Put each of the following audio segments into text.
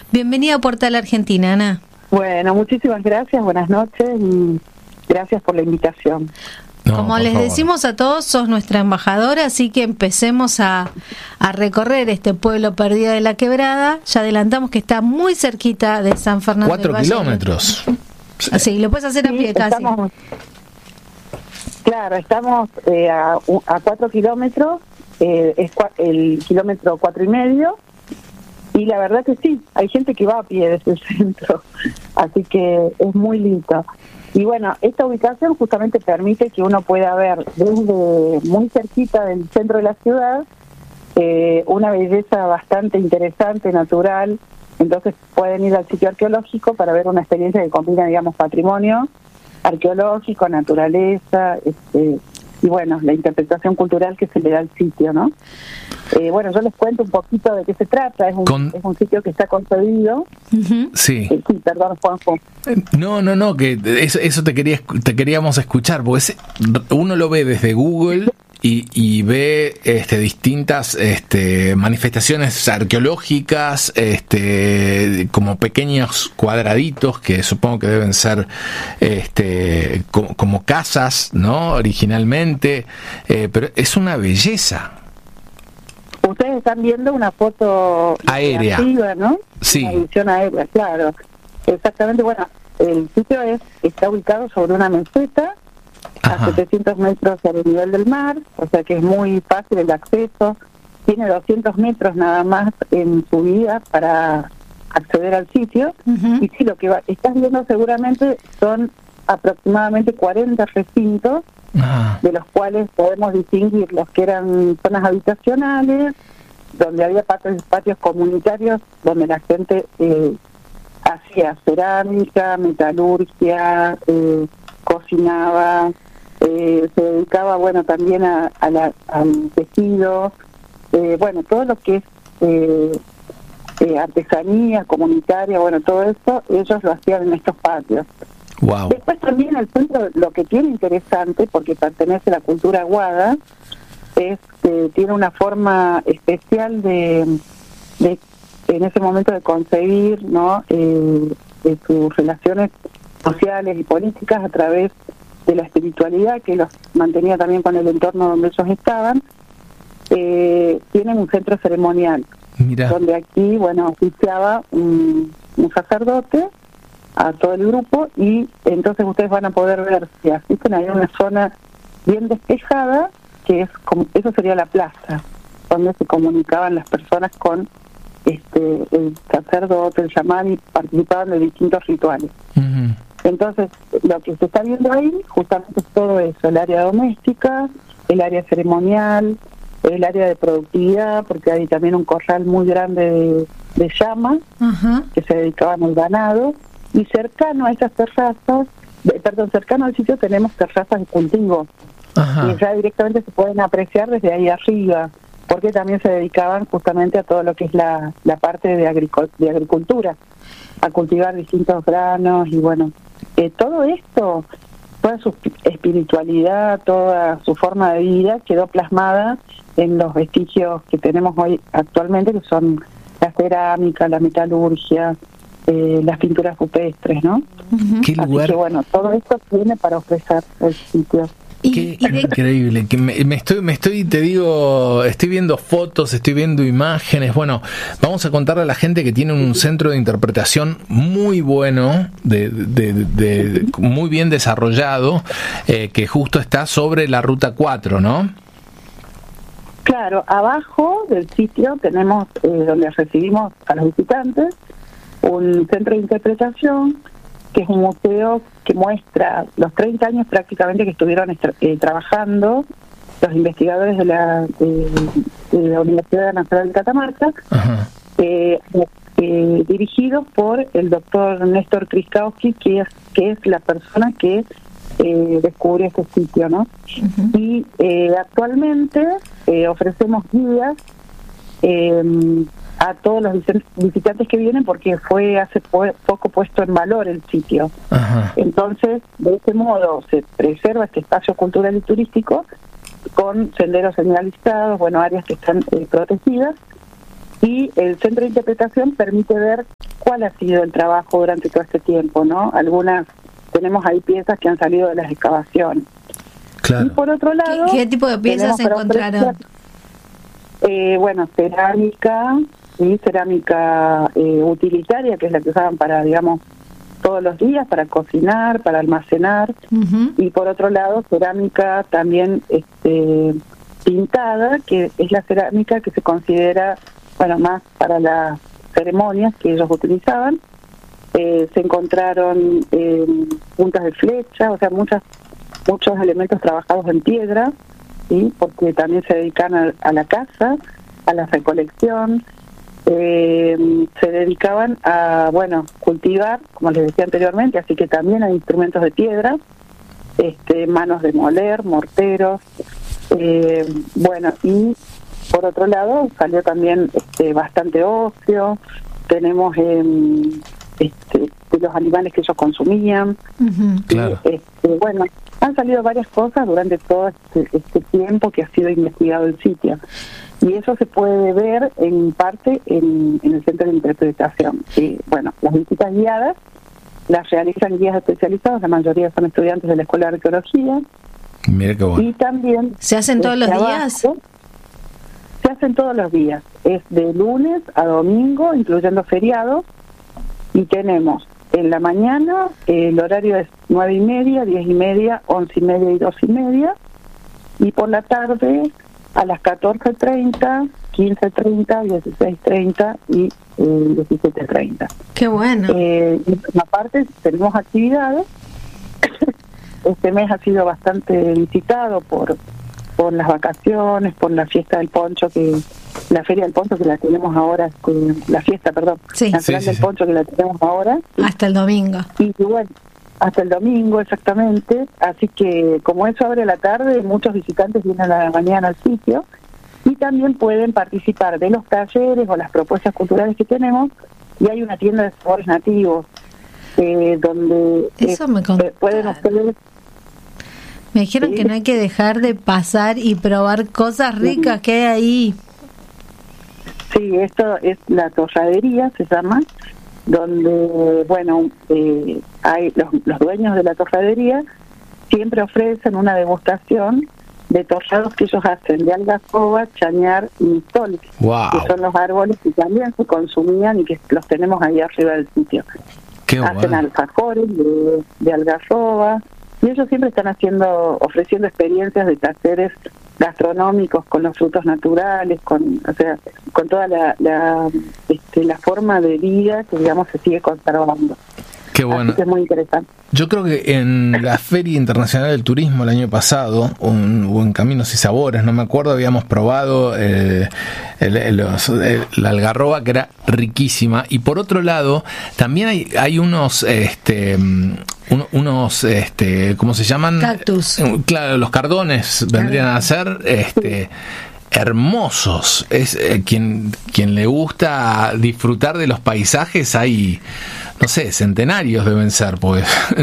Bienvenida a Portal Argentina, Ana. Bueno, muchísimas gracias, buenas noches y gracias por la invitación. Como les decimos a todos, sos nuestra embajadora, así que empecemos a recorrer este pueblo perdido de la Quebrada. Ya adelantamos que está muy cerquita de San Fernando 4 del Valle. kilómetros. Sí, lo puedes hacer a pie casi. Estamos a 4 kilómetros, es el kilómetro 4,5, y la verdad que sí, hay gente que va a pie desde el centro, así que es muy lindo. Y bueno, esta ubicación justamente permite que uno pueda ver desde muy cerquita del centro de la ciudad una belleza bastante interesante, natural. Entonces pueden ir al sitio arqueológico para ver una experiencia que combina, digamos, patrimonio arqueológico, naturaleza, y bueno, la interpretación cultural que se le da al sitio, ¿no? Bueno, yo les cuento un poquito de qué se trata. Es un sitio que está concebido. Uh-huh. Sí. Sí, perdón, Juanjo. No, que eso te queríamos escuchar, porque uno lo ve desde Google y ve distintas manifestaciones arqueológicas, como pequeños cuadraditos que supongo que deben ser como casas, ¿no? Originalmente, pero es una belleza. Ustedes están viendo una foto aérea, arriba, ¿no? Sí. Una visión aérea, claro. Exactamente, bueno, el sitio está ubicado sobre una meseta. Ajá. A 700 metros sobre el nivel del mar, o sea que es muy fácil el acceso. Tiene 200 metros nada más en subida para acceder al sitio. Uh-huh. Y sí, lo que estás viendo seguramente son aproximadamente 40 recintos, de los cuales podemos distinguir los que eran zonas habitacionales, donde había patios comunitarios, donde la gente hacía cerámica, metalurgia, cocinaba, se dedicaba, bueno, también al tejido, bueno, todo lo que es artesanía comunitaria, bueno, todo eso, ellos lo hacían en estos patios. Wow. Después también el centro, lo que tiene interesante, porque pertenece a la cultura aguada, es que tiene una forma especial de en ese momento de concebir, ¿no? De sus relaciones sociales y políticas a través de la espiritualidad que los mantenía también con el entorno donde ellos estaban. Tienen un centro ceremonial. Mirá. Donde aquí, bueno, oficiaba un sacerdote a todo el grupo, y entonces ustedes van a poder ver si asisten ahí una zona bien despejada, que es como, eso sería la plaza, donde se comunicaban las personas con el sacerdote, el chamán, y participaban de distintos rituales. Uh-huh. Entonces, lo que se está viendo ahí justamente es todo eso, el área doméstica, el área ceremonial, el área de productividad, porque hay también un corral muy grande de llamas, uh-huh, que se dedicaban al ganado. Y cercano a esas terrazas, cercano al sitio tenemos terrazas de cultivo, que ya directamente se pueden apreciar desde ahí arriba, porque también se dedicaban justamente a todo lo que es la parte de agricultura, a cultivar distintos granos, y bueno, todo esto, toda su espiritualidad, toda su forma de vida quedó plasmada en los vestigios que tenemos hoy actualmente, que son la cerámica, la metalurgia, las pinturas rupestres, ¿no? Uh-huh. ¿Qué lugar? Así que bueno, todo esto tiene para ofrecer el sitio. Qué increíble, estoy viendo fotos, estoy viendo imágenes. Bueno, vamos a contarle a la gente que tiene un centro de interpretación muy bueno, muy bien desarrollado, que justo está sobre la ruta 4, ¿no? Claro, abajo del sitio tenemos, donde recibimos a los visitantes, un centro de interpretación, que es un museo que muestra los 30 años prácticamente que estuvieron trabajando los investigadores de la Universidad Nacional de Catamarca, dirigidos por el doctor Néstor Kriskowski, que es la persona que descubrió este sitio, ¿no? Uh-huh. Y actualmente ofrecemos guías a todos los visitantes que vienen, porque fue hace poco puesto en valor el sitio. Ajá. Entonces, de este modo se preserva este espacio cultural y turístico con senderos señalizados, bueno, áreas que están protegidas, y el centro de interpretación permite ver cuál ha sido el trabajo durante todo este tiempo, ¿no? Algunas, tenemos ahí piezas que han salido de las excavaciones. Claro. Y por otro lado... ¿Qué tipo de piezas se encontraron? Bueno, cerámica, y cerámica utilitaria, que es la que usaban para, digamos, todos los días, para cocinar, para almacenar. Uh-huh. Y por otro lado, cerámica también pintada, que es la cerámica que se considera, bueno, más para las ceremonias que ellos utilizaban. Se encontraron puntas de flecha, o sea, muchos elementos trabajados en piedra, ¿sí? Porque también se dedican a la caza, a la recolección, se dedicaban a, bueno, cultivar, como les decía anteriormente, así que también hay instrumentos de piedra, manos de moler, morteros, bueno, y por otro lado salió también bastante ocio, tenemos los animales que ellos consumían. Uh-huh. Claro. Bueno, han salido varias cosas durante todo este tiempo que ha sido investigado el sitio, y eso se puede ver en parte en el centro de interpretación. Bueno, las visitas guiadas las realizan guías especializados, la mayoría son estudiantes de la Escuela de Arqueología. Mira qué bueno. Y también ¿Se hacen todos los días? Se hacen todos los días, es de lunes a domingo, incluyendo feriados, y tenemos en la mañana el horario es 9:30, 10:30, 11:30 y 2:30, y por la tarde a las 14:30, 15:30, 16:30 y 17:30. Qué bueno. Aparte tenemos actividades. Este mes ha sido bastante visitado por las vacaciones, por la fiesta del poncho, la feria del poncho que la tenemos ahora, la fiesta, perdón, Sí. nacional del poncho que la tenemos ahora. Hasta el domingo. Y bueno, hasta el domingo exactamente, así que como eso abre a la tarde, muchos visitantes vienen a la mañana al sitio, y también pueden participar de los talleres o las propuestas culturales que tenemos, y hay una tienda de sabores nativos, donde Eso me pueden ustedes... Me dijeron que no hay que dejar de pasar y probar cosas ricas que hay ahí. Sí, esto es la torradería, se llama, donde, bueno, hay los dueños de la torradería siempre ofrecen una degustación de torrados que ellos hacen de algarroba, chañar y mistol, Wow. que son los árboles que también se consumían y que los tenemos ahí arriba del sitio. Qué Hacen bueno. alfajores de algarroba, y ellos siempre están ofreciendo experiencias de talleres gastronómicos con los frutos naturales, con toda la forma de vida que, digamos, se sigue conservando. Qué bueno. Así que es muy interesante. Yo creo que en la Feria Internacional del Turismo el año pasado, o en Caminos y Sabores, no me acuerdo, habíamos probado la algarroba, que era riquísima. Y por otro lado, también hay unos ¿cómo se llaman? Cactus. Claro, los cardones vendrían a ser hermosos. Es quien le gusta disfrutar de los paisajes, hay, no sé, centenarios deben ser, pues.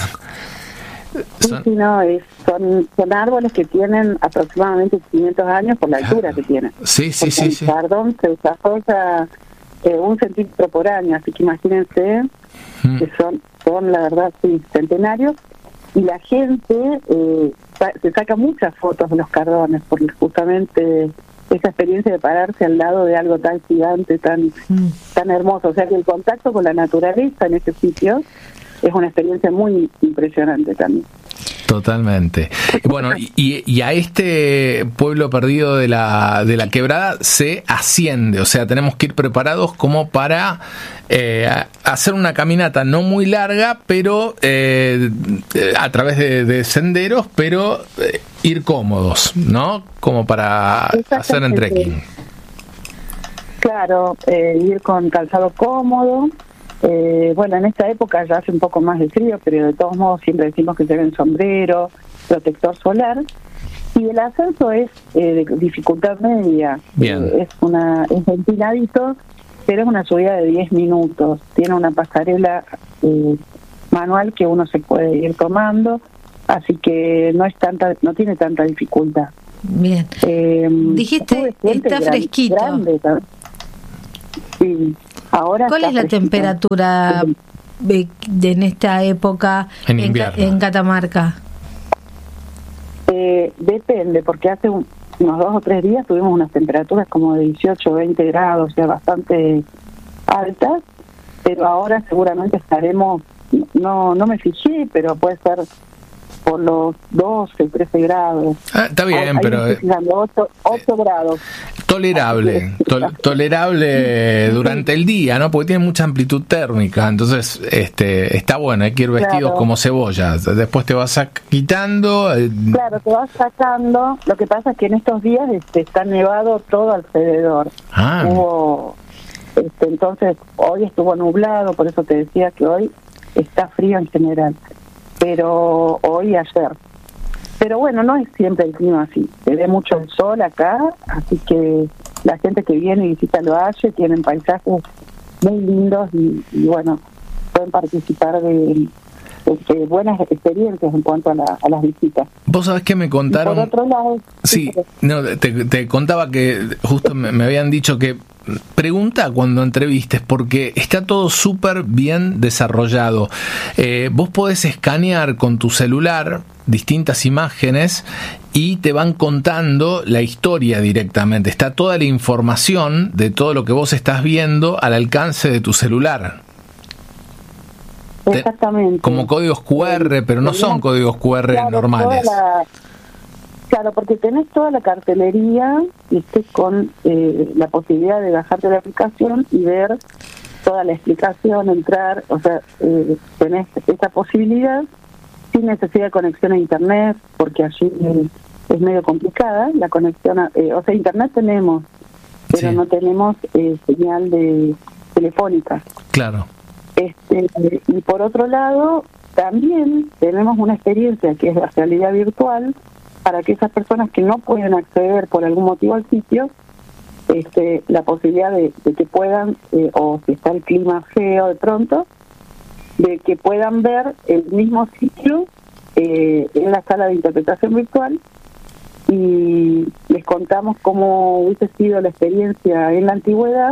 Sí, no, son árboles que tienen aproximadamente 500 años por la altura que tienen. Sí. El cardón se desarrolla 1 centímetro por año, así que imagínense que son la verdad, sí, centenarios, y la gente se saca muchas fotos de los cardones, porque justamente esa experiencia de pararse al lado de algo tan gigante, tan hermoso, o sea que el contacto con la naturaleza en ese sitio es una experiencia muy impresionante también. Totalmente. Bueno, y a este pueblo perdido de la quebrada se asciende, o sea, tenemos que ir preparados como para hacer una caminata no muy larga, pero a través de senderos, pero ir cómodos, ¿no? Como para hacer en trekking. Claro, ir con calzado cómodo. Bueno, en esta época ya hace un poco más de frío, pero de todos modos siempre decimos que lleven sombrero, protector solar, y el ascenso es de dificultad media. Bien. Es ventiladito, pero es una subida de 10 minutos. Tiene una pasarela manual que uno se puede ir tomando, así que no tiene tanta dificultad. Bien. Dijiste, está fresquito. Sí. Ahora ¿Cuál es la temperatura en esta época en Catamarca? Depende, porque hace unos 2 o 3 días tuvimos unas temperaturas como de 18 o 20 grados, o sea, bastante altas, pero ahora seguramente estaremos, no me fijé, pero puede ser por los 12, 13 grados. Está bien, pero 8 grados. Tolerable, tolerable durante el día, ¿no? Porque tiene mucha amplitud térmica, entonces está bueno, hay que ir vestidos como cebollas. Después te vas quitando. Claro, te vas sacando. Lo que pasa es que en estos días está nevado todo alrededor. Entonces, hoy estuvo nublado, por eso te decía que hoy está frío en general. Pero hoy y ayer. Pero bueno, no es siempre el clima así. Se ve mucho el sol acá, así que la gente que viene y visita el valle tienen paisajes muy lindos y bueno, pueden participar de buenas experiencias en cuanto a las visitas. Vos sabés que me contaron... Y por otro lado... Sí, no, te contaba que justo me habían dicho que pregunta cuando entrevistes, porque está todo súper bien desarrollado. Vos podés escanear con tu celular distintas imágenes y te van contando la historia directamente. Está toda la información de todo lo que vos estás viendo al alcance de tu celular. Exactamente. Como códigos QR, pero no son códigos QR normales. Claro, porque tenés toda la cartelería con la posibilidad de bajarte la aplicación y ver toda la explicación, entrar, o sea, tenés esa posibilidad sin necesidad de conexión a internet, porque allí es medio complicada la conexión, o sea, internet tenemos, pero no tenemos señal telefónica. Claro. Y por otro lado, también tenemos una experiencia que es la realidad virtual para que esas personas que no pueden acceder por algún motivo al sitio, la posibilidad de que puedan, o si está el clima feo de pronto, de que puedan ver el mismo sitio en la sala de interpretación virtual, y les contamos cómo hubiese sido la experiencia en la antigüedad.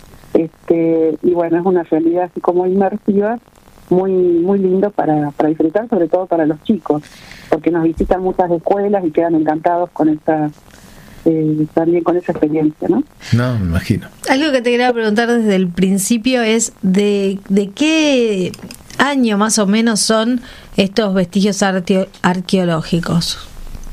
Y bueno, es una realidad así como inmersiva, muy muy lindo para disfrutar, sobre todo para los chicos, porque nos visitan muchas escuelas y quedan encantados con esta también con esa experiencia, ¿no? No, me imagino. Algo que te quería preguntar desde el principio es de qué año más o menos son estos vestigios arqueológicos.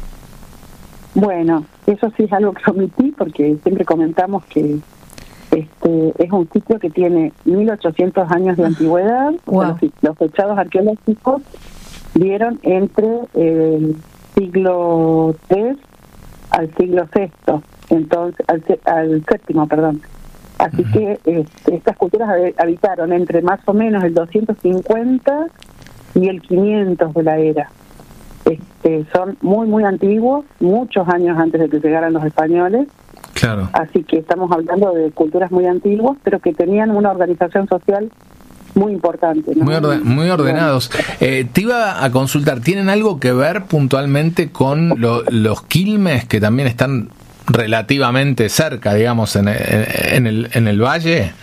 Bueno, eso sí es algo que omití, porque siempre comentamos que es un sitio que tiene 1800 años de antigüedad. Wow. Los fechados arqueológicos dieron entre el siglo III al siglo VI, entonces al VII, perdón. Así que estas culturas habitaron entre más o menos el 250 y el 500 de la era. Son muy muy antiguos, muchos años antes de que llegaran los españoles. Claro. Así que estamos hablando de culturas muy antiguas, pero que tenían una organización social muy importante, ¿no? Muy ordenados. Te iba a consultar, ¿tienen algo que ver puntualmente con los quilmes que también están relativamente cerca, digamos, en el valle?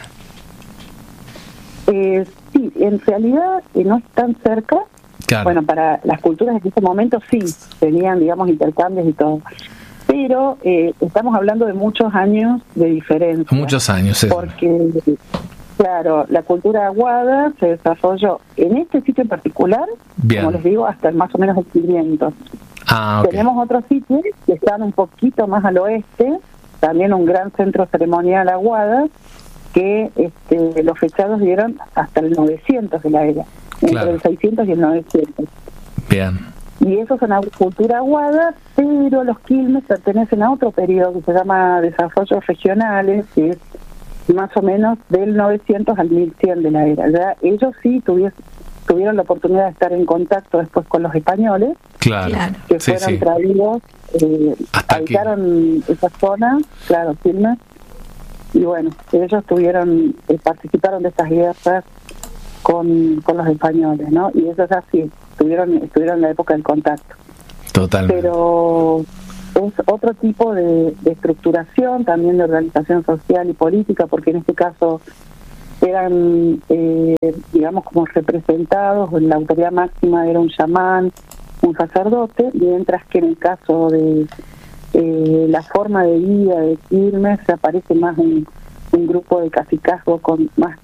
Sí, en realidad no están cerca. Claro. Bueno, para las culturas en ese momento sí, tenían, digamos, intercambios y todo. Pero estamos hablando de muchos años de diferencia. Muchos años, sí. Porque, claro, la cultura aguada se desarrolló en este sitio en particular, bien, como les digo, hasta más o menos el 500. Okay. Tenemos otros sitios que están un poquito más al oeste, también un gran centro ceremonial aguada, que los fechados dieron hasta el 900 de la era, claro, entre el 600 y el 900. Bien. Y eso es una cultura aguada, pero los quilmes pertenecen a otro periodo que se llama desarrollos regionales, que es más o menos del 900 al 1100 de la era. Ya ellos sí tuvieron la oportunidad de estar en contacto después con los españoles, claro, que fueron traídos, habitaron esa zona, claro, quilmes, y bueno, ellos participaron de estas guerras con los españoles, ¿no? Y eso es así, estuvieron en la época del contacto. Totalmente. Pero es otro tipo de estructuración, también de organización social y política, porque en este caso eran, digamos, como representados, la autoridad máxima era un chamán, un sacerdote, mientras que en el caso de la forma de vida de Quilmes aparece más un grupo de cacicazgo con más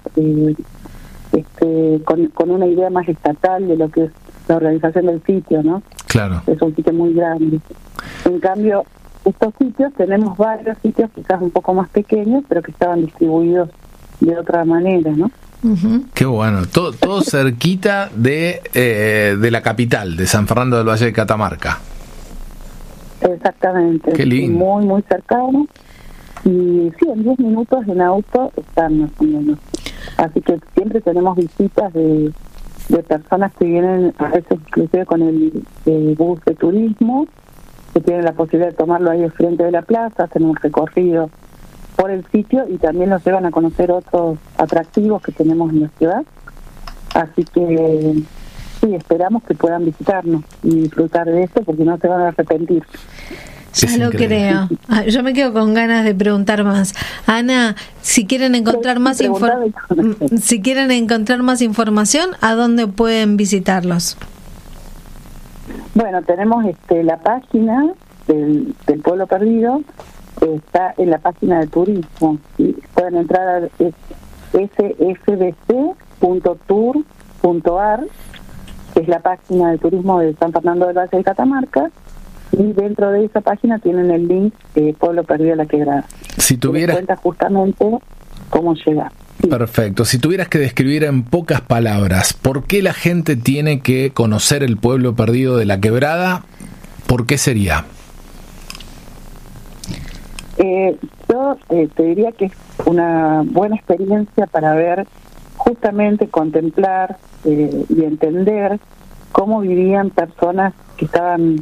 con una idea más estatal de lo que es la organización del sitio, ¿no? Claro. Es un sitio muy grande. En cambio, estos sitios, tenemos varios sitios quizás un poco más pequeños, pero que estaban distribuidos de otra manera, ¿no? Uh-huh. Qué bueno, todo cerquita de la capital, de San Fernando del Valle de Catamarca. Exactamente. Qué lindo. Muy, muy cercano. Y sí, en 10 minutos en auto están más o menos. Así que siempre tenemos visitas de personas que vienen, a veces inclusive con el bus de turismo, que tienen la posibilidad de tomarlo ahí al frente de la plaza, hacen un recorrido por el sitio y también nos llevan a conocer otros atractivos que tenemos en la ciudad. Así que sí, esperamos que puedan visitarnos y disfrutar de esto, porque no se van a arrepentir. Ya lo creo. Yo me quedo con ganas de preguntar más. Ana, si quieren encontrar más información, ¿a dónde pueden visitarlos? Bueno, tenemos la página del Pueblo Perdido, está en la página de turismo, ¿sí? Pueden entrar a sfbc.tour.ar, que es la página de turismo de San Fernando del Valle de Catamarca, y dentro de esa página tienen el link Pueblo Perdido de la Quebrada. Si tuvieras... cuenta justamente cómo llegar. Sí. Perfecto. Si tuvieras que describir en pocas palabras, ¿por qué la gente tiene que conocer el Pueblo Perdido de la Quebrada? ¿Por qué sería? Yo te diría que es una buena experiencia para ver, justamente contemplar y entender cómo vivían personas que estaban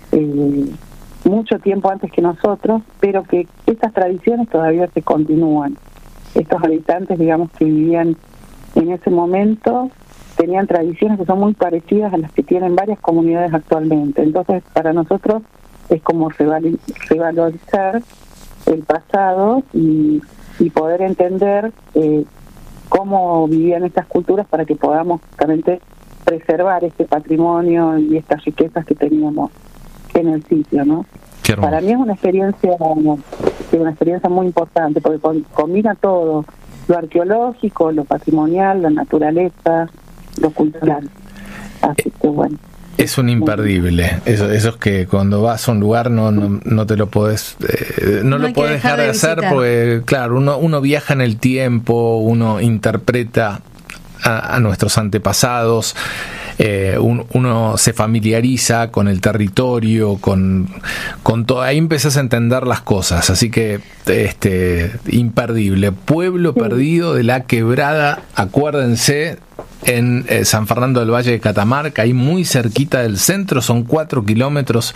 mucho tiempo antes que nosotros, pero que estas tradiciones todavía se continúan. Estos habitantes, digamos, que vivían en ese momento, tenían tradiciones que son muy parecidas a las que tienen varias comunidades actualmente. Entonces, para nosotros es como revalorizar el pasado y poder entender cómo vivían estas culturas, para que podamos justamente preservar este patrimonio y estas riquezas que teníamos en el sitio, ¿no? Para mí es una experiencia muy importante, porque combina todo, lo arqueológico, lo patrimonial, la naturaleza, lo cultural. Así que bueno. Es un imperdible. Eso es que cuando vas a un lugar no te lo podés no lo podés dejar de hacer, porque claro, uno viaja en el tiempo, uno interpreta a nuestros antepasados, uno se familiariza con el territorio, con todo, ahí empezás a entender las cosas. Así que imperdible. Pueblo Perdido de la Quebrada, acuérdense, en San Fernando del Valle de Catamarca, ahí muy cerquita del centro, son 4 kilómetros.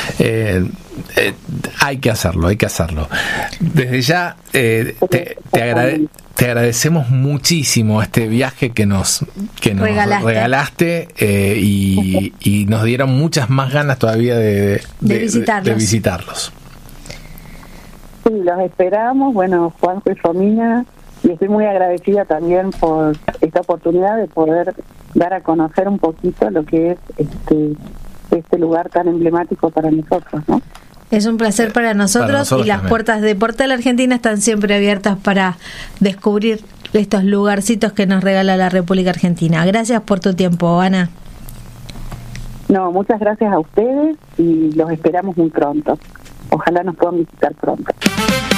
Hay que hacerlo. Desde ya te agradecemos muchísimo este viaje que nos regalaste, y nos dieron muchas más ganas todavía de visitarlos. Sí, los esperamos. Bueno, Juanjo y Romina, y estoy muy agradecida también por esta oportunidad de poder dar a conocer un poquito lo que es este lugar tan emblemático para nosotros, ¿no? Es un placer para nosotros y las puertas de Portal Argentina están siempre abiertas para descubrir estos lugarcitos que nos regala la República Argentina. Gracias por tu tiempo, Ana. No, muchas gracias a ustedes y los esperamos muy pronto. Ojalá nos puedan visitar pronto.